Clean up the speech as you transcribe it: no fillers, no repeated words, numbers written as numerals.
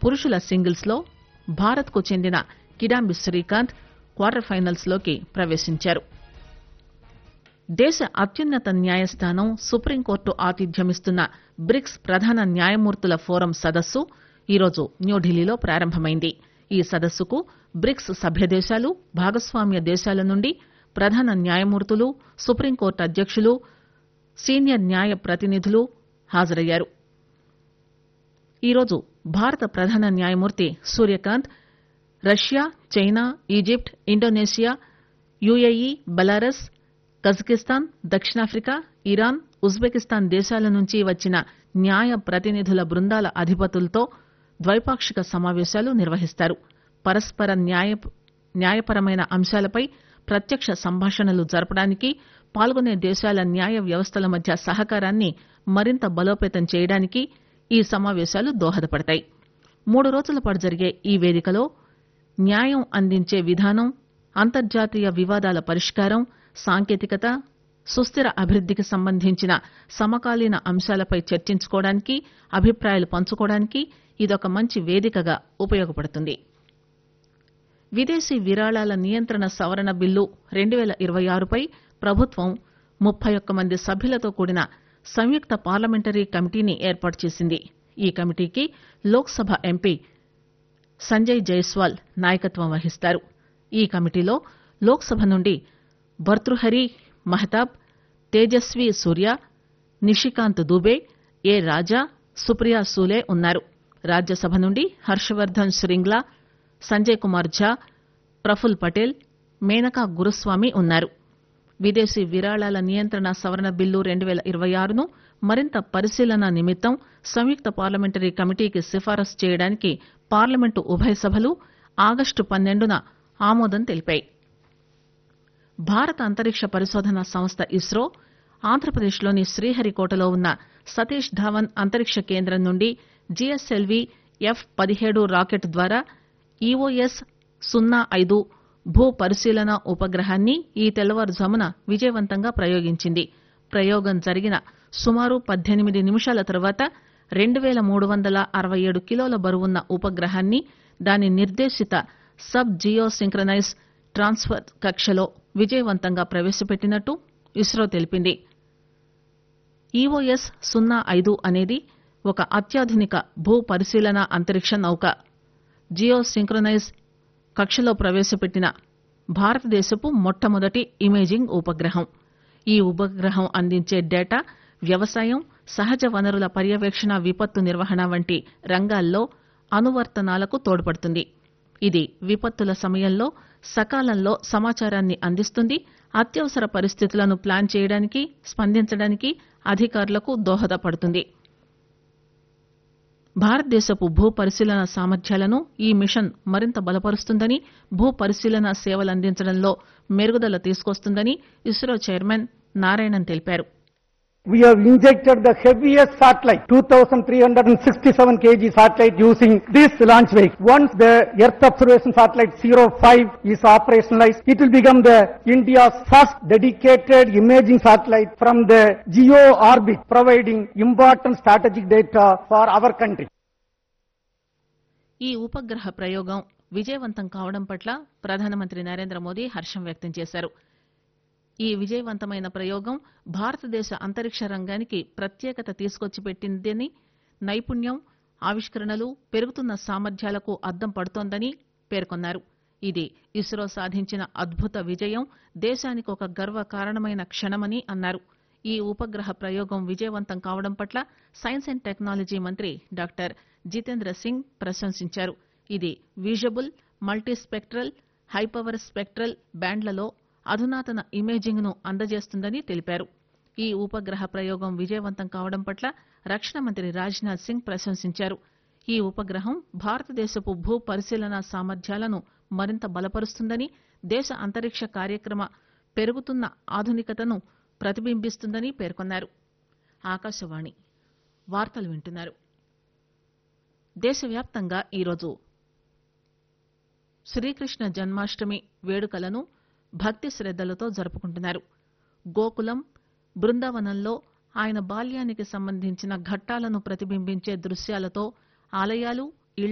పురుషుల సింగిల్స్ లో భారత్ కు చెందిన కిడాంబి శ్రీకాంత్ క్వార్టర్ ఫైనల్స్ లోకి ప్రవేశించారు. దేశ అత్యున్నత న్యాయస్థానం సుప్రీంకోర్టు ఆతిథ్యమిస్తున్న బ్రిక్స్ ప్రధాన న్యాయమూర్తుల ఫోరం సదస్సు ఈరోజు న్యూఢిల్లీలో ప్రారంభమైంది. ఈ సదస్సుకు బ్రిక్స్ సభ్యదేశాలు, భాగస్వామ్య దేశాల నుండి ప్రధాన న్యాయమూర్తులు, సుప్రీంకోర్టు అధ్యక్షులు, సీనియర్ న్యాయ ప్రతినిధులు హాజరయ్యారు. ఈరోజు భారత ప్రధాన న్యాయమూర్తి Surya Kant Russia, China, Egypt, Indonesia, UAE, Belarus, Kazakhstan, దక్షిణాఫ్రికా, ఇరాన్, ఉజ్బెకిస్తాన్ దేశాల నుంచి వచ్చిన న్యాయ ప్రతినిధుల బృందాల అధిపతులతో ద్వైపాక్షిక సమావేశాలు నిర్వహిస్తారు. పరస్పర న్యాయపరమైన అంశాలపై ప్రత్యక్ష సంభాషణలు జరపడానికి, పాల్గొనే దేశాల న్యాయ వ్యవస్థల మధ్య సహకారాన్ని మరింత బలోపేతం చేయడానికి ఈ సమావేశాలు దోహదపడతాయి. 3 రోజుల పాటు జరిగే ఈ వేదికలో న్యాయం అందించే విధానం, అంతర్జాతీయ వివాదాల పరిష్కారం, సాంకేతికత, సుస్థిర అభివృద్దికి సంబంధించిన సమకాలీన అంశాలపై చర్చించుకోవడానికి, అభిప్రాయాలు పంచుకోవడానికి ఇదొక మంచి వేదికగా ఉపయోగపడుతుంది. విదేశీ విరాళాల నియంత్రణ సవరణ బిల్లు 2026పై ప్రభుత్వం 31 మంది సభ్యులతో కూడిన సంయుక్త పార్లమెంటరీ కమిటీని ఏర్పాటు చేసింది. ఈ కమిటీకి లోక్సభ ఎంపీ సంజయ్ జైస్వాల్ నాయకత్వం వహిస్తారు. ఈ కమిటీలో లోక్సభ నుండి భర్తృహరి మహతాబ్, తేజస్వి సూర్య, నిషికాంత్ దుబే, ఏ రాజా, సుప్రియా సూలే ఉన్నారు. రాజ్యసభ నుండి హర్షవర్ధన్ శ్రింగ్లా, సంజయ్ కుమార్ ఝా, ప్రఫుల్ పటేల్, మేనకా గురుస్వామి ఉన్నారు. విదేశీ విరాళాల నియంత్రణ సవరణ బిల్లు 2026ను మరింత పరిశీలన నిమిత్తం సంయుక్త పార్లమెంటరీ కమిటీకి సిఫారసు చేయడానికి పార్లమెంటు ఉభయ సభలు ఆగస్టు 12న ఆమోదం తెలిపాయి. భారత అంతరిక్ష పరిశోధన సంస్థ ఇస్రో ఆంధ్రప్రదేశ్లోని శ్రీహరికోటలో ఉన్న సతీష్ ధావన్ అంతరిక్ష కేంద్రం నుండి జిఎస్ఎల్వి F-17 రాకెట్ ద్వారా EOS-05 భూ పరిశీలన ఉపగ్రహాన్ని ఈ తెల్లవారుజామున విజయవంతంగా ప్రయోగించింది. ప్రయోగం జరిగిన సుమారు 18 నిమిషాల తర్వాత 2367 కిలోల బరువున్న ఉపగ్రహాన్ని దాని నిర్దేశిత సబ్ జియో సింక్రనైజ్ ట్రాన్స్ఫర్ కక్షలో విజయవంతంగా ప్రవేశపెట్టినట్టు ఇస్రో తెలిపింది. EOS-05 అనేది ఒక అత్యాధునిక భూ పరిశీలన అంతరిక్ష నౌక. జియో సింక్రనైజ్ కక్షలో ప్రవేశపెట్టిన భారతదేశపు మొట్టమొదటి ఇమేజింగ్ ఉపగ్రహం. ఈ ఉపగ్రహం అందించే డేటా వ్యవసాయం, సహజ వనరుల పర్యవేక్షణ, విపత్తు నిర్వహణ వంటి రంగాల్లో అనువర్తనాలకు తోడ్పడుతుంది. ఇది విపత్తుల సమయంలో సకాలంలో సమాచారాన్ని అందిస్తుంది. అత్యవసర పరిస్థితులను ప్లాన్ చేయడానికి, స్పందించడానికి అధికారులకు దోహదపడుతుంది. భారతదేశపు భూ పరిశీలన సామర్థ్యాలను ఈ మిషన్ మరింత బలపరుస్తుందని, భూ పరిశీలన సేవలందించడంలో మెరుగుదల తీసుకొస్తుందని ఇస్రో చైర్మన్ నారాయణన్ తెలిపారు. We have injected the heaviest satellite, 2,367 kg satellite using this launch vehicle. Once the Earth Observation Satellite 05 is operationalized, it will become the India's first dedicated imaging satellite from the geo orbit, providing important strategic data for our country. ఈ ఉపగ్రహ ప్రయోగం విజయవంతం కావడం పట్ల ప్రధానమంత్రి నరేంద్ర మోదీ హర్షం వ్యక్తం చేశారు. ఈ విజయవంతమైన ప్రయోగం భారతదేశ అంతరిక్ష రంగానికి ప్రత్యేకత తీసుకొచ్చి పెట్టిందని, నైపుణ్యం, ఆవిష్కరణలు, పెరుగుతున్న సామర్థ్యాలకు అద్దం పడుతోందని పేర్కొన్నారు. ఇది ఇస్రో సాధించిన అద్భుత విజయం, దేశానికి ఒక గర్వకారణమైన క్షణమని అన్నారు. ఈ ఉపగ్రహ ప్రయోగం విజయవంతం కావడం పట్ల సైన్స్ అండ్ టెక్నాలజీ మంత్రి డాక్టర్ జితేంద్ర సింగ్ ప్రశంసించారు. ఇది విజబుల్, మల్టీస్పెక్ట్రల్, హైపవర్ స్పెక్ట్రల్ బ్యాండ్లలో అధునాతన ఇమేజింగ్ ను అందజేస్తుందని తెలిపారు. ఈ ఉపగ్రహ ప్రయోగం విజయవంతం కావడం పట్ల రక్షణ మంత్రి రాజ్నాథ్ సింగ్ ప్రశంసించారు. ఈ ఉపగ్రహం భారతదేశపు భూ పరిశీలన సామర్థ్యాలను మరింత బలపరుస్తుందని, దేశ అంతరిక్ష కార్యక్రమ పెరుగుతున్న ఆధునికతను ప్రతిబింబిస్తుందని పేర్కొన్నారు. ఆకాశవాణి వార్తలు వింటున్నారు. దేశవ్యాప్తంగా ఈరోజు శ్రీకృష్ణ జన్మాష్టమి వేడుకలను భక్తి శ్రద్దలతో జరుపుకుంటున్నారు. గోకులం, బృందావనంలో ఆయన బాల్యానికి సంబంధించిన ఘట్టాలను ప్రతిబింబించే దృశ్యాలతో ఆలయాలు,